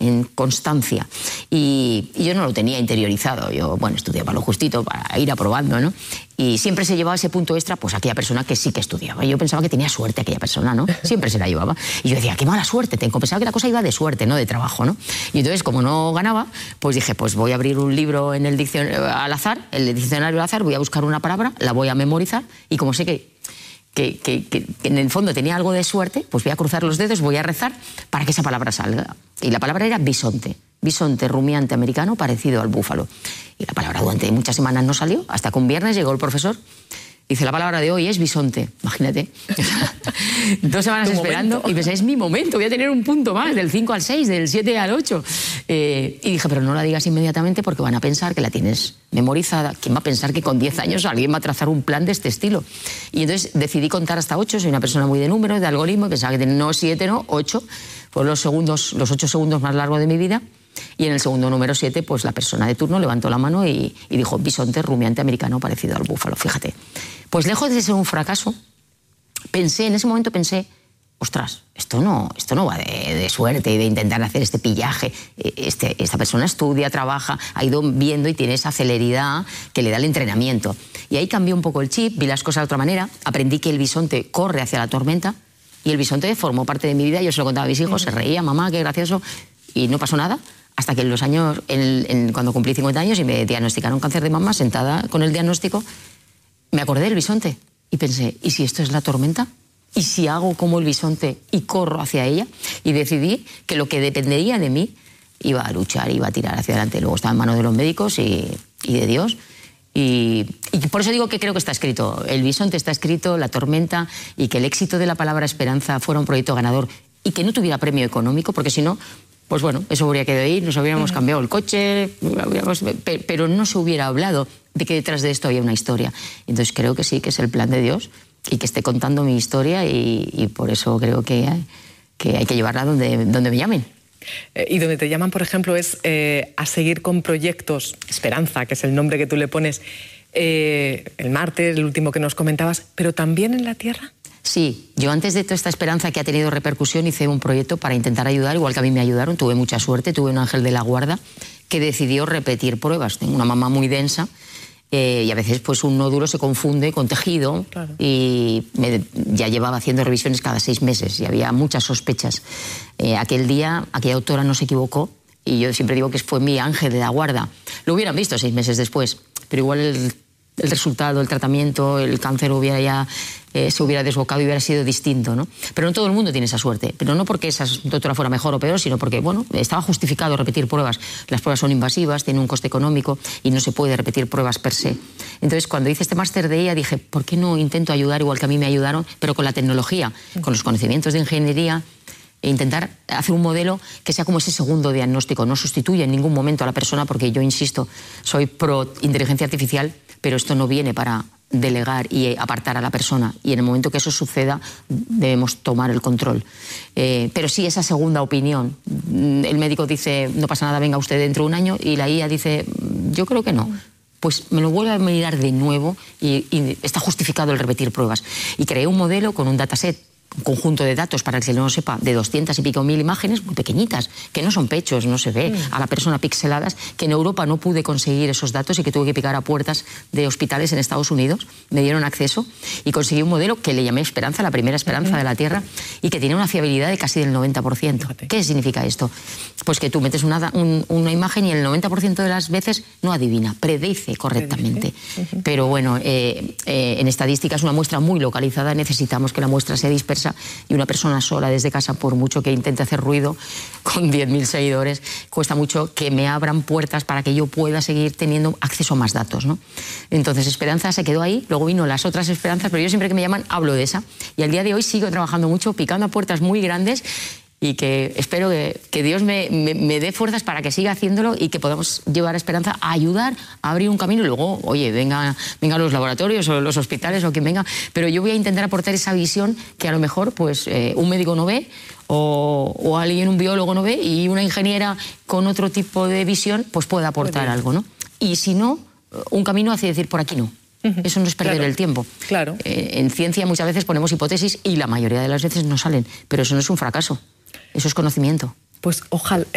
en constancia. Y yo no lo tenía interiorizado. Yo, bueno, estudiaba lo justito para ir aprobando, ¿no? Y siempre se llevaba ese punto extra, pues aquella persona que sí que estudiaba. Yo pensaba que tenía suerte aquella persona, ¿no? Siempre se la llevaba. Y yo decía, qué mala suerte tengo. Pensaba que la cosa iba de suerte, no de trabajo, ¿no? Y entonces, como no ganaba, pues dije, pues voy a abrir un libro en el diccionario al azar, el diccionario al azar, voy a buscar una palabra, la voy a memorizar, y como sé que en el fondo tenía algo de suerte, pues voy a cruzar los dedos, voy a rezar para que esa palabra salga. Y la palabra era bisonte. Bisonte rumiante americano parecido al búfalo. Y la palabra durante muchas semanas no salió, hasta que un viernes llegó el profesor. Dice, la palabra de hoy es bisonte. Imagínate. 2 semanas esperando y pensé, es mi momento, voy a tener un punto más, del 5 al 6, del 7 al 8. Y dije, pero no la digas inmediatamente porque van a pensar que la tienes memorizada. ¿Quién va a pensar que con 10 años alguien va a trazar un plan de este estilo? Y entonces decidí contar hasta 8, soy una persona muy de números, de algoritmo, y pensaba que no 7, no 8. Fueron los 8 segundos más largos de mi vida. Y en el segundo número 7, pues la persona de turno levantó la mano y dijo, bisonte rumiante americano parecido al búfalo. Fíjate. Pues lejos de ser un fracaso, en ese momento pensé, ostras, esto no va de suerte y de intentar hacer este pillaje. Esta persona estudia, trabaja, ha ido viendo y tiene esa celeridad que le da el entrenamiento. Y ahí cambié un poco el chip, vi las cosas de otra manera, aprendí que el bisonte corre hacia la tormenta y el bisonte formó parte de mi vida. Yo se lo contaba a mis hijos, se reía, mamá, qué gracioso, y no pasó nada. Hasta que en los años, cuando cumplí 50 años y me diagnosticaron cáncer de mama, sentada con el diagnóstico, me acordé del bisonte y pensé, ¿y si esto es la tormenta? ¿Y si hago como el bisonte y corro hacia ella? Y decidí que lo que dependería de mí iba a luchar, iba a tirar hacia adelante. Luego estaba en manos de los médicos y de Dios. Y por eso digo que creo que está escrito. El bisonte está escrito, la tormenta, y que el éxito de la palabra esperanza fuera un proyecto ganador y que no tuviera premio económico, porque si no, pues bueno, eso habría quedado ahí, nos habríamos cambiado el coche, pero no se hubiera hablado de que detrás de esto había una historia. Entonces creo que sí, que es el plan de Dios y que esté contando mi historia, y por eso creo que hay que llevarla donde me llamen. Y donde te llaman, por ejemplo, es a seguir con proyectos, Esperanza, que es el nombre que tú le pones, el martes, el último que nos comentabas, pero también en la tierra. Sí, yo antes de toda esta esperanza que ha tenido repercusión hice un proyecto para intentar ayudar, igual que a mí me ayudaron, tuve mucha suerte, tuve un ángel de la guarda que decidió repetir pruebas. Tengo una mamá muy densa y a veces pues un nódulo se confunde con tejido, claro. Y ya llevaba haciendo revisiones cada 6 meses y había muchas sospechas. Aquel día, aquella doctora no se equivocó y yo siempre digo que fue mi ángel de la guarda. Lo hubieran visto 6 meses después, pero igual el resultado, el tratamiento, el cáncer se hubiera desbocado y hubiera sido distinto, ¿no? Pero no todo el mundo tiene esa suerte, pero no porque esa doctora fuera mejor o peor, sino porque, bueno, estaba justificado repetir pruebas. Las pruebas son invasivas, tienen un coste económico y no se puede repetir pruebas per se. Entonces, cuando hice este máster de ella, dije, ¿por qué no intento ayudar igual que a mí me ayudaron, pero con la tecnología, con los conocimientos de ingeniería, e intentar hacer un modelo que sea como ese segundo diagnóstico? No sustituye en ningún momento a la persona, porque yo insisto, soy pro inteligencia artificial, pero esto no viene para delegar y apartar a la persona, y en el momento que eso suceda debemos tomar el control. Pero sí, esa segunda opinión. El médico dice, no pasa nada, venga usted dentro de un año, y la IA dice, yo creo que no. Pues me lo vuelvo a mirar de nuevo y está justificado el repetir pruebas. Y creé un modelo con un dataset, un conjunto de datos, para el que no lo sepa, de 200 y pico mil imágenes muy pequeñitas, que no son pechos, no se ve a la persona pixeladas, que en Europa no pude conseguir esos datos y que tuve que picar a puertas de hospitales en Estados Unidos. Me dieron acceso y conseguí un modelo que le llamé Esperanza, la primera esperanza de la Tierra, y que tiene una fiabilidad de casi del 90%. ¿Qué significa esto? Pues que tú metes una imagen y el 90% de las veces no adivina, predice correctamente. Pero bueno, en estadística es una muestra muy localizada, necesitamos que la muestra sea dispersa, y una persona sola desde casa, por mucho que intente hacer ruido con 10.000 seguidores, cuesta mucho que me abran puertas para que yo pueda seguir teniendo acceso a más datos, ¿no? Entonces Esperanza se quedó ahí, luego vino las otras esperanzas, pero yo siempre que me llaman hablo de esa, y al día de hoy sigo trabajando mucho, picando a puertas muy grandes, y que espero que Dios me dé fuerzas para que siga haciéndolo y que podamos llevar a Esperanza a ayudar a abrir un camino. Y luego, oye, venga los laboratorios o los hospitales o quien venga, pero yo voy a intentar aportar esa visión que a lo mejor pues un médico no ve, o alguien, un biólogo no ve, y una ingeniera con otro tipo de visión pues puede aportar algo, ¿no? Y si no, un camino hacia decir, por aquí no. Eso no es perder el tiempo. Claro. En ciencia muchas veces ponemos hipótesis y la mayoría de las veces no salen, pero eso no es un fracaso. Eso es conocimiento. Pues ojalá,